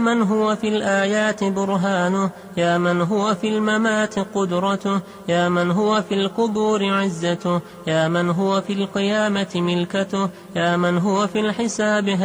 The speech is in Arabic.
من هو في الآيات برهانه، يا من هو في الممات قدرته، يا من هو في القبور عزته، يا من هو في القيامة ملكته، يا من هو في الحساب